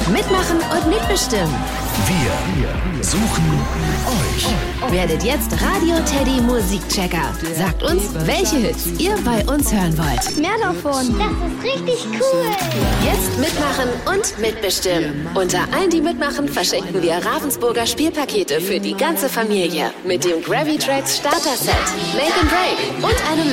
Mitmachen und mitbestimmen. Wir suchen euch. Werdet jetzt Radio Teddy Musikchecker. Sagt uns, welche Hits ihr bei uns hören wollt. Mehr davon. Das ist richtig cool. Jetzt mitmachen und mitbestimmen. Unter allen, die mitmachen, verschenken wir Ravensburger Spielpakete für die ganze Familie. Mit dem Gravitrax Starter Set, Make and Break und einem